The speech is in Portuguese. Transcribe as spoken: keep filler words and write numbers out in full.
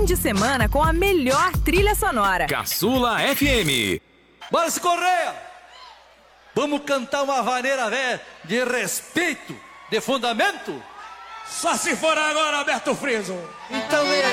de semana com a melhor trilha sonora. Caçula F M. Márcio Correia, vamos cantar uma vaneira velha de respeito, de fundamento? Só se for agora, Alberto Friso. Então é.